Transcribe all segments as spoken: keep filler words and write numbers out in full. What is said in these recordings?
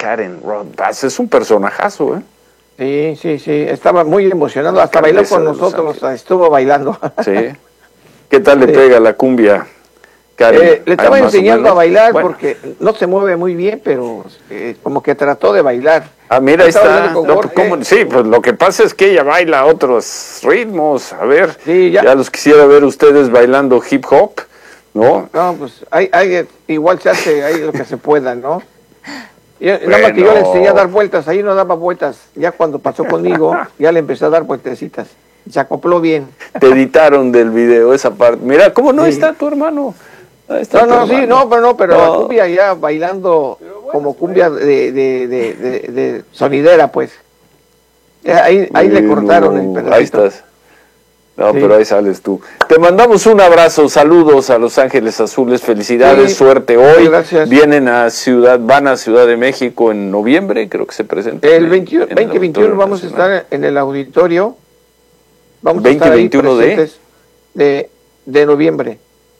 Karen Rothbard, es un personajazo, ¿eh? Sí, sí, sí, estaba muy emocionado, hasta bailó con nosotros, estuvo bailando. Sí. ¿Qué tal le pega la cumbia, Karen? Eh, le estaba enseñando a bailar, bueno, porque no se mueve muy bien, pero eh, como que trató de bailar. Ah, mira, ahí está. No, ¿cómo? Sí, pues lo que pasa es que ella baila otros ritmos. A ver, sí, ya. ya los quisiera ver ustedes bailando hip hop, ¿no? No, pues hay, hay, igual se hace ahí lo que se pueda, ¿no? Y, bueno. Nada más que yo le enseñé a dar vueltas, ahí no daba vueltas. Ya cuando pasó conmigo, ya le empecé a dar vueltecitas. Se acopló bien. Te editaron del video esa parte. Mira, ¿cómo no sí. está tu hermano? Está no, no, hermano. sí, no, pero no, pero no. La cumbia ya bailando bueno, como cumbia de, de, de, de, de sonidera, pues. Ahí, ahí le cortaron no, el pedacito. Ahí estás. No, sí. pero ahí sales tú. Te mandamos un abrazo, saludos a Los Ángeles Azules, felicidades, sí. suerte hoy. Gracias. Vienen a Ciudad, van a Ciudad de México en noviembre, creo que se presenta. El veinte veintiuno vamos a estar en el auditorio. Vamos veinte, a estar veintiuno de, de de noviembre.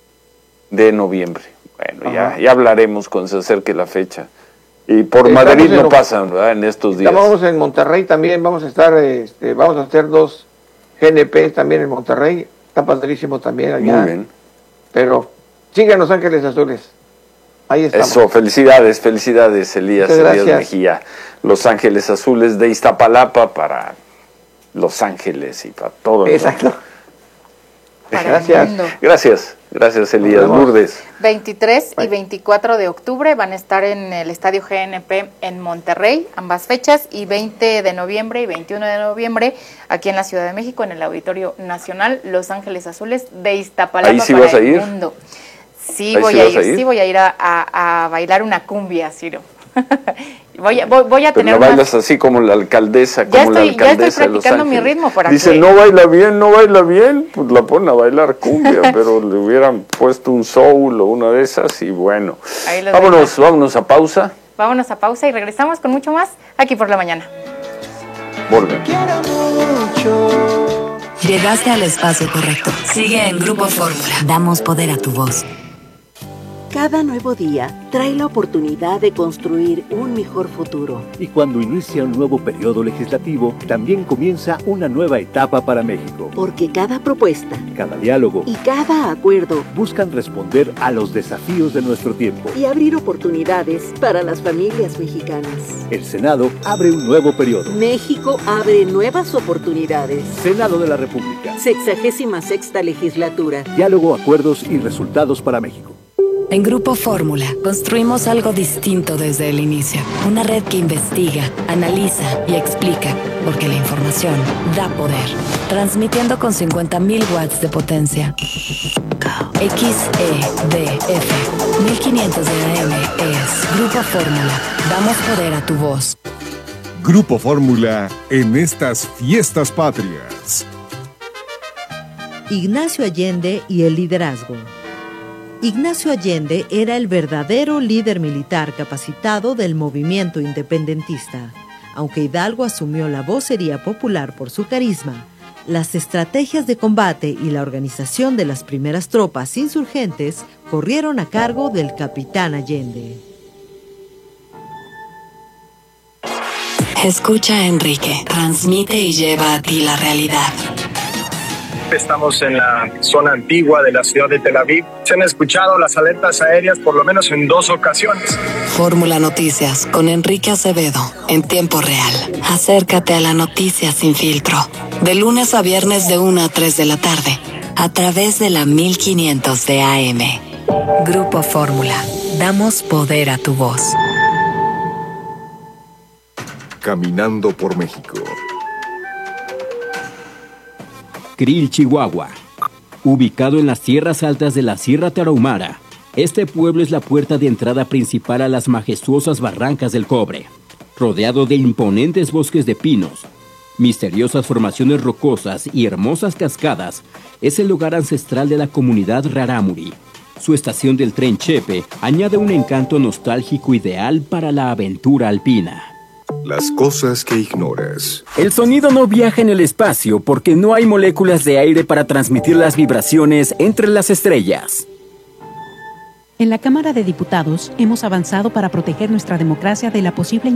De noviembre. Bueno, ya, ya hablaremos cuando se acerque la fecha. Y por Estamos Madrid no pasan, ¿verdad? En estos días. Estamos en Monterrey también, vamos a estar, este, vamos a hacer dos G N P también en Monterrey. Está padrísimo también allá. Muy bien. Pero sigan Los Ángeles Azules. Ahí estamos. Eso, felicidades, felicidades, Elías, Elías Mejía. Los Ángeles Azules de Iztapalapa para Los Ángeles y para todo el Exacto. mundo. Para Gracias. Gracias. Gracias, Elías. Lourdes. veintitrés y veinticuatro de octubre van a estar en el Estadio G N P en Monterrey, ambas fechas, y veinte de noviembre y veintiuno de noviembre aquí en la Ciudad de México, en el Auditorio Nacional Los Ángeles Azules de Iztapalapa. ¿Ahí sí para vas a el ir? Mundo. Sí, ¿Ahí voy sí a vas ir, a ir? sí voy a ir a, a, a bailar una cumbia, Ciro. Voy a, voy, voy a Pero tener la bailas unas... así como la alcaldesa, como ya estoy, la alcaldesa ya estoy practicando mi ritmo para Dice, que... no baila bien, no baila bien, pues la ponen a bailar cumbia, pero le hubieran puesto un soul o una de esas y bueno. Vámonos, vámonos a pausa. Vámonos a pausa y regresamos con mucho más aquí por la mañana. Volvemos. Llegaste al espacio correcto. Sigue en Grupo Fórmula. Damos poder a tu voz. Cada nuevo día trae la oportunidad de construir un mejor futuro. Y cuando inicia un nuevo periodo legislativo, también comienza una nueva etapa para México. Porque cada propuesta, cada diálogo y cada acuerdo buscan responder a los desafíos de nuestro tiempo y abrir oportunidades para las familias mexicanas. El Senado abre un nuevo periodo. México abre nuevas oportunidades. Senado de la República. Sexagésima sexta legislatura. Diálogo, acuerdos y resultados para México. En Grupo Fórmula construimos algo distinto desde el inicio. Una red que investiga, analiza y explica, porque la información da poder. Transmitiendo con cincuenta mil watts de potencia. X E D F mil quinientos de A M es Grupo Fórmula. Damos poder a tu voz. Grupo Fórmula en estas fiestas patrias. Ignacio Allende y el liderazgo. Ignacio Allende era el verdadero líder militar capacitado del movimiento independentista. Aunque Hidalgo asumió la vocería popular por su carisma, las estrategias de combate y la organización de las primeras tropas insurgentes corrieron a cargo del capitán Allende. Escucha a Enrique, transmite y lleva a ti la realidad. Estamos en la zona antigua de la ciudad de Tel Aviv. Se han escuchado las alertas aéreas por lo menos en dos ocasiones. Fórmula Noticias con Enrique Acevedo en tiempo real. Acércate a la noticia sin filtro. De lunes a viernes de una a tres de la tarde. A través de la mil quinientos de A M. Grupo Fórmula. Damos poder a tu voz. Caminando por México. Krill, Chihuahua. Ubicado en las tierras altas de la Sierra Tarahumara, este pueblo es la puerta de entrada principal a las majestuosas barrancas del Cobre. Rodeado de imponentes bosques de pinos, misteriosas formaciones rocosas y hermosas cascadas, es el lugar ancestral de la comunidad Rarámuri. Su estación del tren Chepe añade un encanto nostálgico ideal para la aventura alpina. Las cosas que ignoras. El sonido no viaja en el espacio porque no hay moléculas de aire para transmitir las vibraciones entre las estrellas. En la Cámara de Diputados hemos avanzado para proteger nuestra democracia de la posible